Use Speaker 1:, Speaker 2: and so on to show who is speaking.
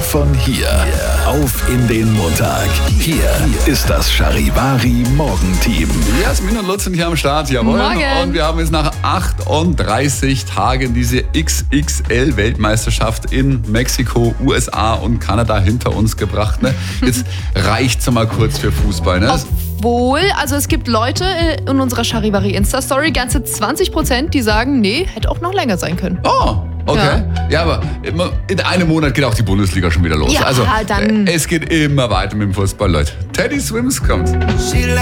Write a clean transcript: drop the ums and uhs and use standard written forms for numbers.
Speaker 1: von hier auf in den Montag. Hier ist das Charivari Morgenteam.
Speaker 2: Jasmin und Lutz sind hier am Start, jawohl.
Speaker 3: Morgen.
Speaker 2: Und wir haben jetzt nach 38 Tagen diese XXL-Weltmeisterschaft in Mexiko, USA und Kanada hinter uns gebracht. Ne? Jetzt reicht's mal kurz für Fußball. Ne?
Speaker 3: Obwohl, also es gibt Leute in unserer Charivari Insta-Story, ganze 20%, die sagen, nee, hätte auch noch länger sein können.
Speaker 2: Oh, okay. Ja, aber in einem Monat geht auch die Bundesliga schon wieder los.
Speaker 3: Ja,
Speaker 2: also
Speaker 3: dann.
Speaker 2: es geht immer weiter mit dem Fußball, Leute. Teddy Swims kommt.